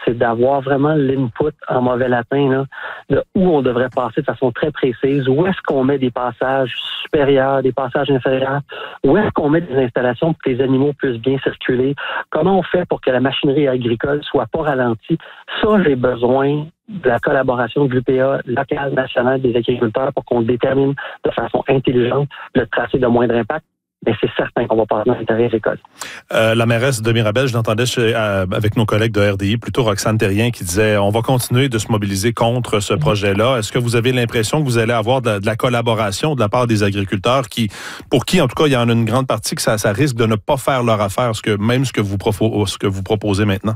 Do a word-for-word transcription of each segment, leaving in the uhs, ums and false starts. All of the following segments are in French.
c'est d'avoir vraiment l'input en mauvais latin, là, de où on devrait passer de façon très précise, où est-ce qu'on met des passages supérieurs, des passages inférieurs, où est-ce qu'on met des installations pour que les animaux puissent bien circuler, comment on fait pour que la machinerie agricole soit pas ralentie. Ça, j'ai besoin de la collaboration de l'U P A locale, nationale des agriculteurs pour qu'on détermine de façon intelligente le tracé de moindre impact. Mais c'est certain qu'on va passer dans l'intérêt agricole. Euh, la mairesse de Mirabel, je l'entendais chez, euh, avec nos collègues de R D I, plutôt Roxane Terrien, qui disait on va continuer de se mobiliser contre ce projet-là. Est-ce que vous avez l'impression que vous allez avoir de, de la collaboration de la part des agriculteurs qui, pour qui, en tout cas, il y en a une grande partie que ça, ça risque de ne pas faire leur affaire, ce que, même ce que vous, propo- ce que vous proposez maintenant?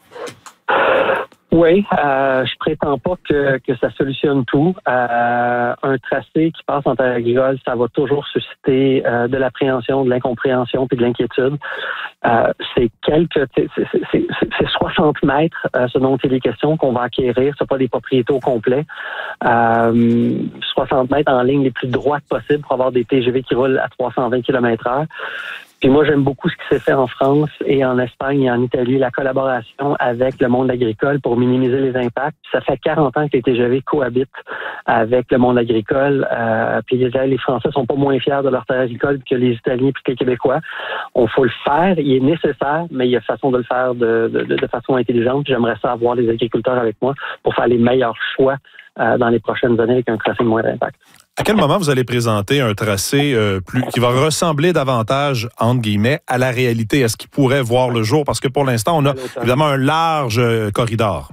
Oui, euh, je prétends pas que, que ça solutionne tout. Euh, un tracé qui passe en terre agricole, ça va toujours susciter euh, de l'appréhension, de l'incompréhension puis de l'inquiétude. Euh, c'est quelques, c'est, c'est, c'est, c'est soixante mètres, euh, ce dont il est question, qu'on va acquérir. C'est pas des propriétés au complet. Euh, soixante mètres en ligne les plus droites possibles pour avoir des T G V qui roulent à trois cent vingt kilomètres heure. Puis moi, j'aime beaucoup ce qui s'est fait en France et en Espagne et en Italie, la collaboration avec le monde agricole pour minimiser les impacts. Ça fait quarante ans que les T G V cohabitent avec le monde agricole. Euh, puis les, les Français sont pas moins fiers de leur terre agricole que les Italiens puis que les Québécois. On faut le faire, il est nécessaire, mais il y a façon de le faire de, de, de façon intelligente. J'aimerais ça avoir les agriculteurs avec moi pour faire les meilleurs choix euh, dans les prochaines années avec un tracé de moindre impact. À quel moment vous allez présenter un tracé euh, plus qui va ressembler davantage, entre guillemets, à la réalité? Est-ce qu'il pourrait voir le jour? Parce que pour l'instant, on a évidemment un large euh, corridor.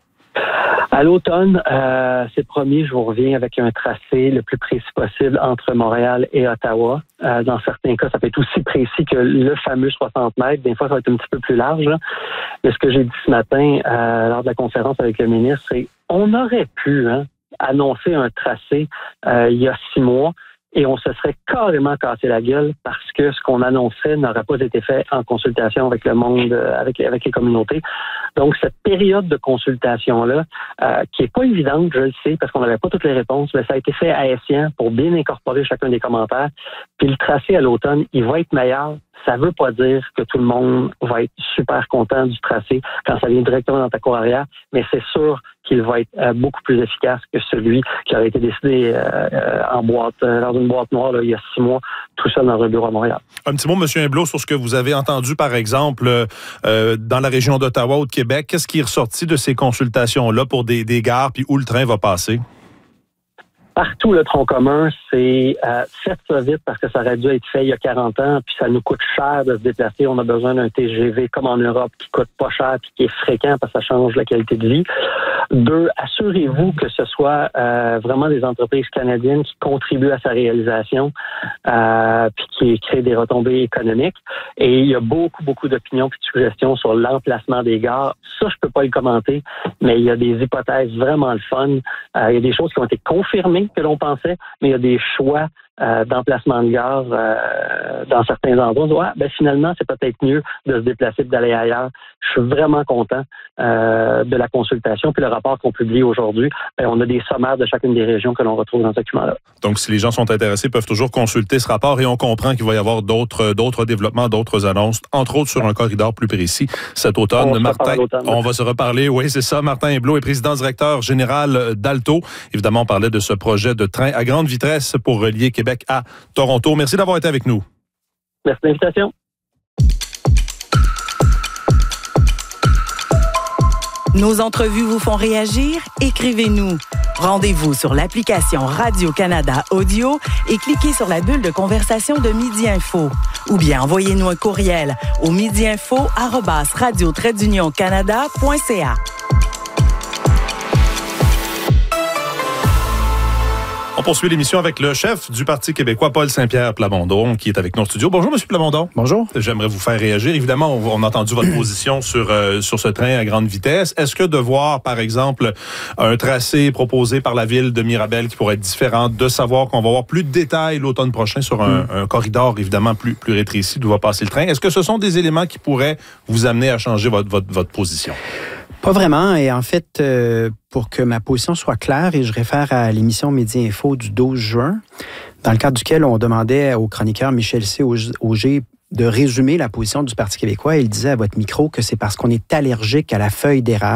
À l'automne, euh, c'est promis, je vous reviens avec un tracé le plus précis possible entre Montréal et Ottawa. Euh, dans certains cas, ça peut être aussi précis que le fameux soixante mètres. Des fois, ça va être un petit peu plus large. Là. Mais ce que j'ai dit ce matin euh, lors de la conférence avec le ministre, c'est on aurait pu hein, annoncer un tracé euh, il y a six mois et on se serait carrément cassé la gueule parce que ce qu'on annonçait n'aurait pas été fait en consultation avec le monde, avec, avec les communautés. Donc, cette période de consultation-là, euh, qui est pas évidente, je le sais, parce qu'on n'avait pas toutes les réponses, mais ça a été fait à escient pour bien incorporer chacun des commentaires. Puis le tracé à l'automne, il va être meilleur. Ça veut pas dire que tout le monde va être super content du tracé quand ça vient directement dans ta cour arrière, mais c'est sûr qu'il va être euh, beaucoup plus efficace que celui qui aurait été décidé euh, euh, en boîte, euh, dans une boîte noire là, il y a six mois, tout seul dans un bureau à Montréal. Un petit mot, M. Imblot, sur ce que vous avez entendu, par exemple, euh, dans la région d'Ottawa ou de Québec. Qu'est-ce qui est ressorti de ces consultations-là pour des, des gares, puis où le train va passer? Partout, le tronc commun, c'est euh, faites ça vite parce que ça aurait dû être fait il y a quarante ans, puis ça nous coûte cher de se déplacer. On a besoin d'un T G V comme en Europe qui coûte pas cher puis qui est fréquent parce que ça change la qualité de vie. Deux, assurez-vous que ce soit euh, vraiment des entreprises canadiennes qui contribuent à sa réalisation euh, puis qui créent des retombées économiques. Et il y a beaucoup, beaucoup d'opinions et de suggestions sur l'emplacement des gares. Ça, je peux pas le commenter, mais il y a des hypothèses vraiment le fun. Euh, il y a des choses qui ont été confirmées que l'on pensait, mais il y a des choix euh, d'emplacement de gare euh, dans certains endroits. On dit, ouais, ben finalement, c'est peut-être mieux de se déplacer et d'aller ailleurs. Je suis vraiment content euh, de la consultation. Puis le rapport qu'on publie aujourd'hui, ben, on a des sommaires de chacune des régions que l'on retrouve dans ce document-là. Donc, si les gens sont intéressés, ils peuvent toujours consulter ce rapport et on comprend qu'il va y avoir d'autres, d'autres développements, d'autres annonces, entre autres sur un corridor plus précis cet automne. On, Martin, l'automne, on va se reparler. Oui, c'est ça. Martin Imblot est président-directeur général d'Alto. Évidemment, on parlait de ce projet de train à grande vitesse pour relier Québec à Toronto. Merci d'avoir été avec nous. Merci de l'invitation. Nos entrevues vous font réagir? Écrivez-nous. Rendez-vous sur l'application Radio-Canada Audio et cliquez sur la bulle de conversation de Midi Info. Ou bien envoyez-nous un courriel au midiinfo arobase radio trait d'union canada point c a. On poursuit l'émission avec le chef du Parti québécois, Paul Saint-Pierre Plamondon, qui est avec nous en studio. Bonjour, M. Plamondon. Bonjour. J'aimerais vous faire réagir. Évidemment, on, on a entendu votre position sur, euh, sur ce train à grande vitesse. Est-ce que de voir, par exemple, un tracé proposé par la ville de Mirabel qui pourrait être différent, de savoir qu'on va avoir plus de détails l'automne prochain sur un, mm. un corridor, évidemment, plus, plus rétréci d'où va passer le train, est-ce que ce sont des éléments qui pourraient vous amener à changer votre, votre, votre position? Pas vraiment. Et en fait, euh, pour que ma position soit claire, et je réfère à l'émission Midi Info du douze juin, dans le cadre duquel on demandait au chroniqueur Michel C. Auger de résumer la position du Parti québécois. Il disait à votre micro que c'est parce qu'on est allergique à la feuille d'érable